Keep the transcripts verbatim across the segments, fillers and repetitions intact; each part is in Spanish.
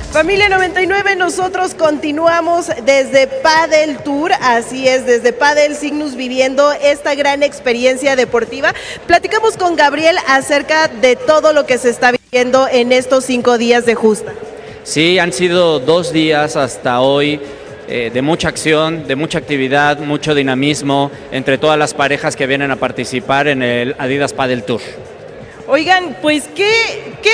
Familia noventa y nueve, nosotros continuamos desde Padel Tour, así es, desde Padel Cygnus viviendo esta gran experiencia deportiva. Platicamos con Gabriel acerca de todo lo que se está viviendo en estos cinco días de justa. Sí, han sido dos días hasta hoy eh, de mucha acción, de mucha actividad, mucho dinamismo entre todas las parejas que vienen a participar en el Adidas Padel Tour. Oigan, pues, ¿qué, qué,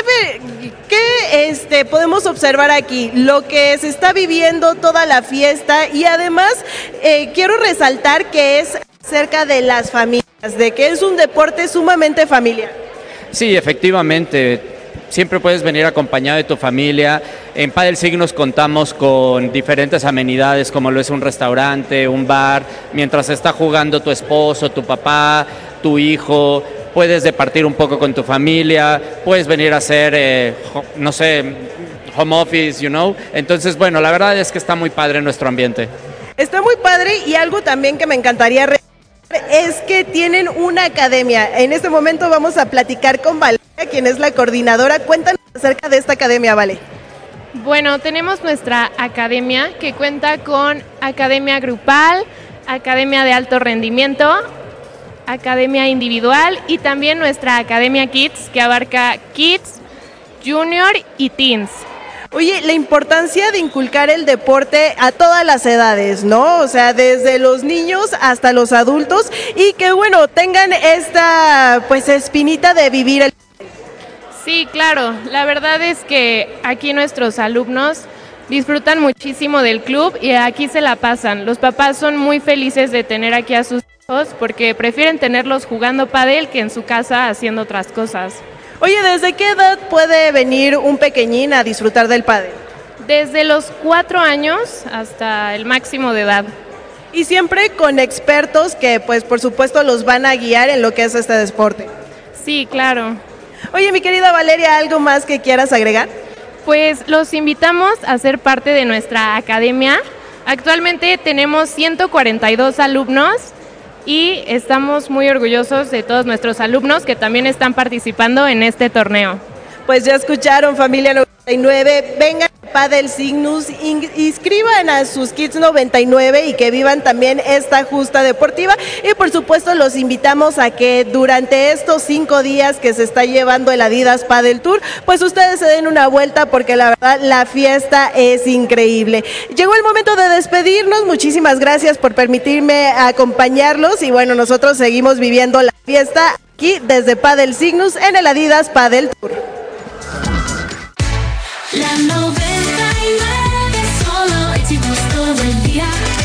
qué este, podemos observar aquí? Lo que se está viviendo, toda la fiesta, y además eh, quiero resaltar que es acerca de las familias, de que es un deporte sumamente familiar. Sí, efectivamente, siempre puedes venir acompañado de tu familia. En Padel Cygnus contamos con diferentes amenidades, como lo es un restaurante, un bar, mientras está jugando tu esposo, tu papá, tu hijo. Puedes departir un poco con tu familia, puedes venir a hacer, eh, no sé, home office, you know. Entonces, bueno, la verdad es que está muy padre nuestro ambiente. Está muy padre, y algo también que me encantaría resaltar es que tienen una academia. En este momento vamos a platicar con Valeria, quien es la coordinadora. Cuéntanos acerca de esta academia, Vale. Bueno, tenemos nuestra academia que cuenta con academia grupal, academia de alto rendimiento, academia individual y también nuestra academia Kids, que abarca Kids, Junior y Teens. Oye, la importancia de inculcar el deporte a todas las edades, ¿no? O sea, desde los niños hasta los adultos, y que, bueno, tengan esta, pues, espinita de vivir el... Sí, claro. La verdad es que aquí nuestros alumnos disfrutan muchísimo del club y aquí se la pasan. Los papás son muy felices de tener aquí a sus hijos porque prefieren tenerlos jugando pádel que en su casa haciendo otras cosas. Oye, ¿desde qué edad puede venir un pequeñín a disfrutar del pádel? Desde los cuatro años hasta el máximo de edad. Y siempre con expertos que, pues, por supuesto, los van a guiar en lo que es este deporte. Sí, claro. Oye, mi querida Valeria, ¿algo más que quieras agregar? Pues los invitamos a ser parte de nuestra academia. Actualmente tenemos ciento cuarenta y dos alumnos y estamos muy orgullosos de todos nuestros alumnos que también están participando en este torneo. Pues ya escucharon, familia noventa y nueve, vengan a Padel Cygnus, inscriban a sus Kids noventa y nueve y que vivan también esta justa deportiva. Y por supuesto los invitamos a que durante estos cinco días que se está llevando el Adidas Padel Tour, pues ustedes se den una vuelta porque la verdad la fiesta es increíble. Llegó el momento de despedirnos, muchísimas gracias por permitirme acompañarlos y bueno, nosotros seguimos viviendo la fiesta aquí desde Padel Cygnus en el Adidas Padel Tour. La noventa y nueve, solo éxitos todo el día.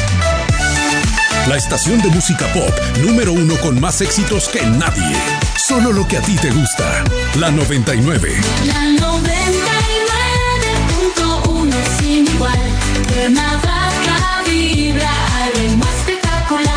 La estación de música pop número uno con más éxitos que nadie. Solo lo que a ti te gusta. La noventa y nueve. La noventa y nueve punto uno sin igual. Cuernavaca vibra al ritmo espectacular.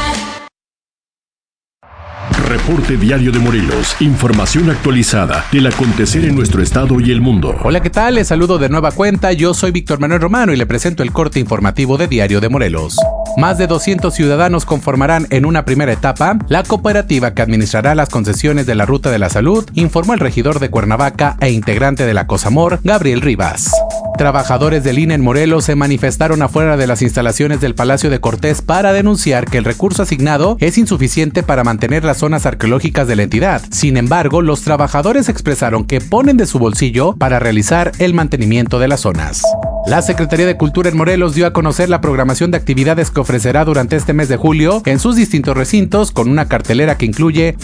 Reporte Diario de Morelos. Información actualizada del acontecer en nuestro estado y el mundo. Hola, ¿qué tal? Les saludo de nueva cuenta. Yo soy Víctor Manuel Romano y le presento el corte informativo de Diario de Morelos. Más de doscientos ciudadanos conformarán en una primera etapa la cooperativa que administrará las concesiones de la Ruta de la Salud, informó el regidor de Cuernavaca e integrante de la COSAMOR, Gabriel Rivas. Trabajadores del I N E en Morelos se manifestaron afuera de las instalaciones del Palacio de Cortés para denunciar que el recurso asignado es insuficiente para mantener las zonas arqueológicas de la entidad. Sin embargo, los trabajadores expresaron que ponen de su bolsillo para realizar el mantenimiento de las zonas. La Secretaría de Cultura en Morelos dio a conocer la programación de actividades que ofrecerá durante este mes de julio en sus distintos recintos, con una cartelera que incluye